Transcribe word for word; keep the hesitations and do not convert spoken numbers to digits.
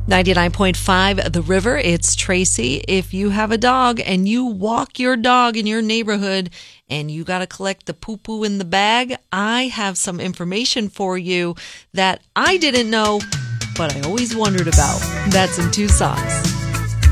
ninety-nine point five The River, it's Tracy. If you have a dog and you walk your dog in your neighborhood and you got to collect the poo-poo in the bag, I have some information for you that I didn't know, but I always wondered about. That's in two songs.